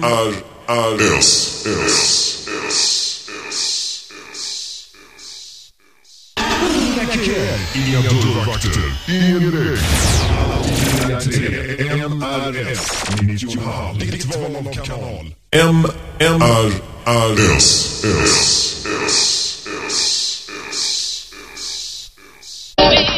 Inga dörrvakter, ingen regn. MRS 90,5. Ditt val av kanal. MRS.